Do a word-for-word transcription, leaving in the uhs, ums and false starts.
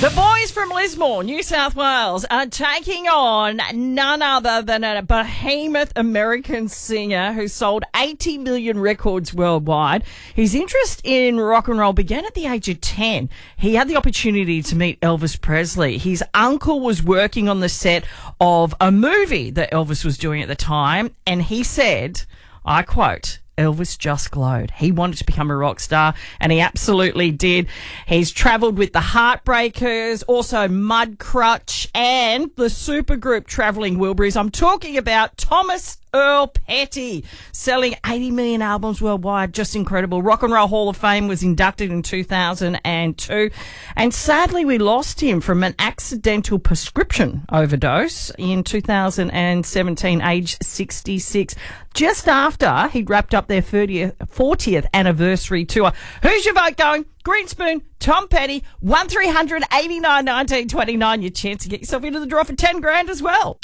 The boys from Lismore, New South Wales, are taking on none other than a behemoth American singer who sold eighty million records worldwide. His interest in rock and roll began at the age of ten. He had the opportunity to meet Elvis Presley. His uncle was working on the set of a movie that Elvis was doing at the time, and he said, I quote, Elvis just glowed. He wanted to become a rock star, and he absolutely did. He's travelled with the Heartbreakers, also Mudcrutch, and the supergroup Travelling Wilburys. I'm talking about Thomas Earl Petty, selling eighty million albums worldwide. Just incredible. Rock and Roll Hall of Fame was inducted in two thousand two. And sadly, we lost him from an accidental prescription overdose in two thousand seventeen, age sixty-six, just after he'd wrapped up their thirtieth, fortieth anniversary tour. Who's your vote going? Greenspoon, Tom Petty, one three hundred eighty-nine nineteen twenty-nine. Your chance to get yourself into the draw for ten grand as well.